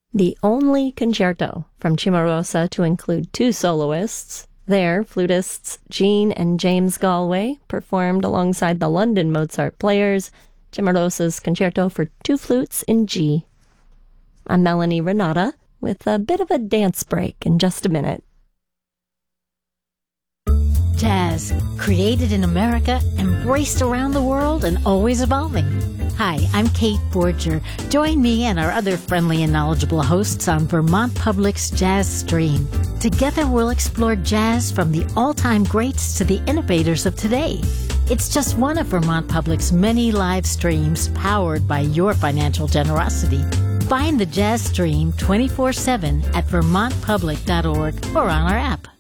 The only concerto from Cimarosa to include two soloists. There, flutists Jean and James Galway performed alongside the London Mozart Players Cimarosa's concerto for two flutes in G. I'm Melanie Renata with a bit of a dance break in just a minute. Jazz, created in America, embraced around the world, and always evolving. Hi, I'm Kate Borger. Join me and our other friendly and knowledgeable hosts on Vermont Public's Jazz Stream. Together we'll explore jazz from the all-time greats to the innovators of today. It's just one of Vermont Public's many live streams powered by your financial generosity. Find the Jazz Stream 24/7 at vermontpublic.org or on our app.